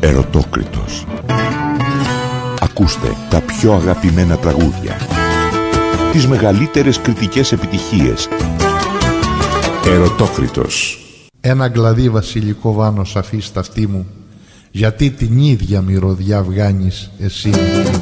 Ερωτόκριτος. Ακούστε τα πιο αγαπημένα τραγούδια, τις μεγαλύτερες κριτικές επιτυχίες. Ερωτόκριτος. Ένα γλαδί βασιλικό βάνο σαφή στα αυτή μου, γιατί την ίδια μυρωδιά βγάνεις εσύ.